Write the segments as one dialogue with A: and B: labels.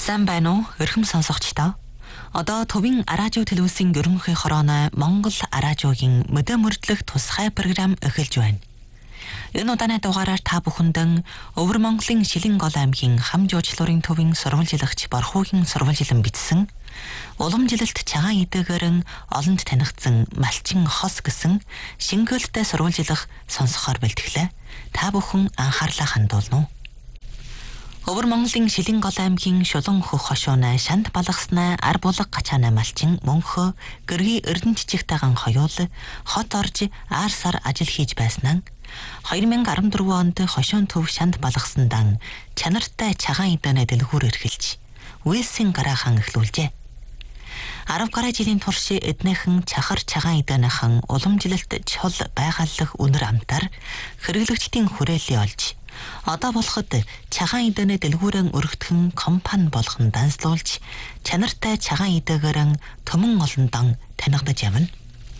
A: Сайн байна уу? Өрхөм сонсогчдоо. Одоо төвийн радио телевизийн ерөнхий хорооны Монгол радиогийн мэдээ мөрдлөх тусгай програм эхэлж байна. Энэ удааны дугаараар та бүхэндэн Өвөр Монголын Шилэн гол аймгийн хам жуулчлалын төвийн сурвалжлагч Борхуугийн сурвалжлан бичсэн уламжилалт цагаан идээгээрэн олонд танигдсан малчин хос гэсэн шингээлтэй сурвалжлах сонсохоор бэлтгэлээ. Та бүхэн анхаарлаа хандуулна уу? Өвөр Монголын Шилэн гол аймгийн Шулан хөх хошууны шанд балгаснаа ар булга гачаана малчин мөнхөө гэргий эрдэнэчигтэйгэн хоёул хот орж аар сар ажил хийж байснаа 2014 онд хошуун төв шанд балгасндан чанартай цагаан идэнэ дэлгүүр эрхэлж Уэлсийн гараахан эхлүүлжээ. 10 гаруй жилийн турш эднийхэн чахар цагаан идэнэхэн уламжлалт чул байгаллах үнэр амтаар хэрэглэгчдийн хүрээлэл олж одоо болоход цагаан идэнэ дэлгүүрэн өргөтгөн компани болгон данслуулж чанартай цагаан идээгээрэн төмөн олондон танигдаж явна.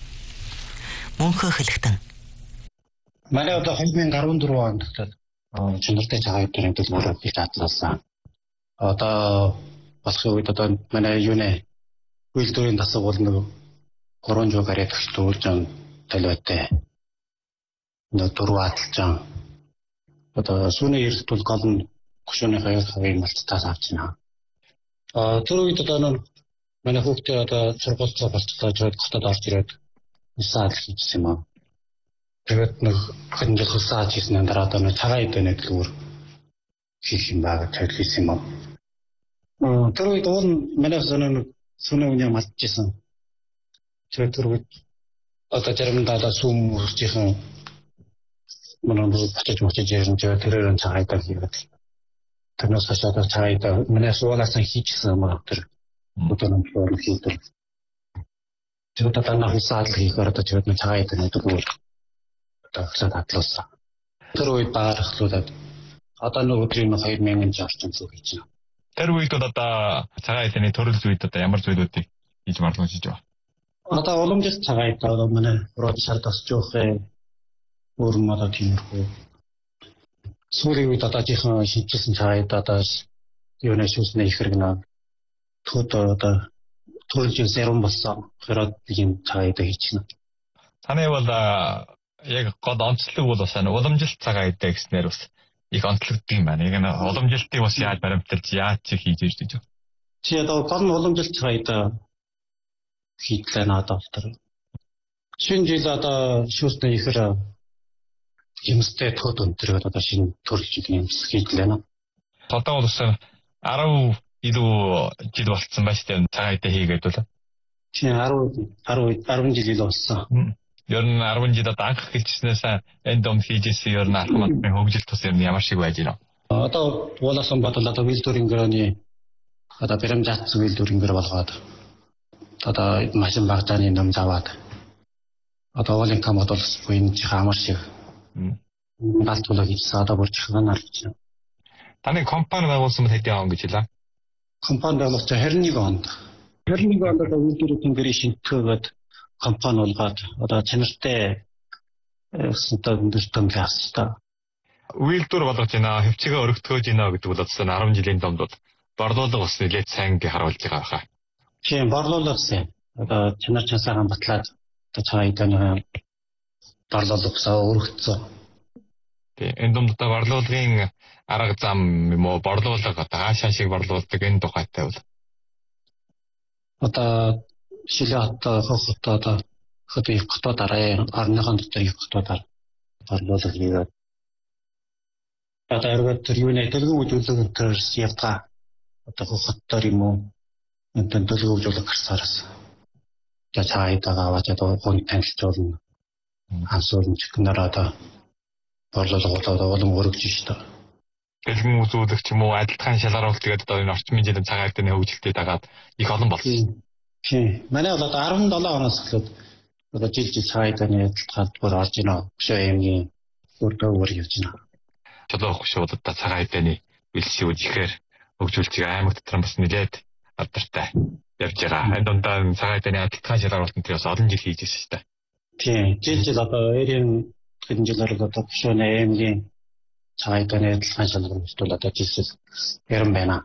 A: Мөнхөө хэлэхтэн.
B: Манай одоо 2014 онд чанартай цагаан идээгээрэн дэлгүүрээ бий дадлуулсан. Одоо болохын үед одоо манай юунэ үйлдвэрийн тасаг бол нэг 300 гаруй төгсдүүлж талбайтай. Нэг 4 адалжан одоо сүүний эрт бол гол нь гушууны хавийн малтаас авч байна. Тэр үед одоо манай хүүхдээ одоо сургуультай болцлоо жоод хотод орж ирээд усаа хийсэн юм аа. Тэгээд нэг хэн жил усаа хийсэн дараа одоо цагаан идэнэ дэлгүүр хийх юм байгаа төлөвлөсөн юм аа. Тэр үед уул манай сүүний үеийн малтжсэн. Тэр үед одоо заримдаа одоо сүм үржихэн манай бачиж ирсэн ч тэрээр цагаан идэ хийгээд тэрнээс хашаад цагаан идэ манай суулаас хийчихсэн юм аа тэр өдөрөн флор хийдэг. Тэр одоо танаа хусаал хийхээр одоо тэр цагаан идэ нэгдүгээр одоо хасаад хатлуулсан. Тэр үед баархлуулаад одоо нэг өдрийн 2000 орчим зүг хийж байна.
C: Тэр үед одоо цагаан идэний төрөл зүйд одоо ямар зүйлүүдийг хийж марлуулж байгаа.
B: Одоо уламжлалт цагаан идэ одоо манай род шард осч явах өөрмөд тиймэрхүү. Сүүлийн үед одоо жихэн шинжилсэн цагаан идэ одоо юунаас шүүснэ их хэрэгнэ. Одоо төрөлж зэрэн болсон. Хэрэг ийм цагаан идэ хийчихнэ.
C: Таны бол яг гол онцлог бол бас уламжлалт цагаан идэ гэснээр бас их онцлогддог юм байна. Яг уламжлалтыг бас яаж баримталж яаж хийж ирж байгаа.
B: Чи одоо гол нь уламжлалт цагаан идэ хийлээ надад тэр. Шинэ жил одоо шүүснэ их хэрэг юмстай тод өнтөрөд одоо шинэ төрөлж юмс хийлээ нэ.
C: Одоо бол 10 илүү жил болцсон байна шүү дээ цагаан идэ хийгээд бол.
B: Тийм 10 жил илүү болсон.
C: Ер нь 10 жил одоо анх хэлжснээс энэ дом хийжсэн ер нь алхмын хөгжил тус ер нь ямар шиг байж байна.
B: Одоо ууласан бодлоо одоо үйлдвэрийн гэрээний одоо баримжаат үйлдвэрийн гэр болгоод одоо машин багтааны ном заваад одоо уулын камод бол буйн хамар шиг галтлаа хийсэн одоо бүрчхэн арч.
C: Таны компани байгуулсан хэдийн он гэж хэлээ?
B: Компани байгуулсан 21 онд. 21 онд одоо үйлдвэрийн гэрээ шинтгэгээд компани болгоод одоо чанартай өндөртөн гасста.
C: Үйлдвэр болгож байна, хөвчгөө өргөтгөөж байна гэдэг бол одоо 10 жилийн домд бол борлуулга бас нэлээд сайн харуулж байгаа баха.
B: Тийм борлуулга сайн. Одоо чанар чансаагаан батлаад одоо цагаан идэний борлуулгасаа өргөцсөн.
C: Энэ домд одоо борлуулгын арга зам юм уу борлуулга одоо хаашаа шиг борлуулдаг энэ тухайтай бол.
B: Одоо Шилэн хот одоо хотод арай орныхон дотор их хотоор борлуулга хийгээд одоо эргээд тэр юуны төлөв үзүүлэг тэр явтаа одоо хотоор юм уу энэ төлөв үзүүлэг гарсараас цаа идагаа аваад одоо гон танилцуулна хансуулж гэнээр одоо борлуулгуудаа улам өргөж штэ. Дэлгэн
C: үзүүлэг ч юм уу адилхан шалгаруулалт тэгээд одоо энэ орчмын жилийн цагаан идэний хөгжилтэй дагаад их олон болсон.
B: Тийм. Манай бол одоо 17 оноос эхлээд одоо жил цагаан идэний адилхан бүр орж ийнэ. Хөшөө аймгийн өргөөр явж байна.
C: Чулуу хөшөөд одоо цагаан идэний бэлшүү ихээр хөгжүүлж байгаа аймаг дотор бас нэлээд алдартай явж байгаа. Энэ дундаа цагаан идэний адилхан шалгаруулалт нь бас олон жил хийж ирсэн шүү дээ.
B: Тийм. Жил одоо эрийн хэдэн жилээр одоо хөшөөний аймгийн цагаан идэний адилхан шалгаруулалт бол одоо жил яран байна.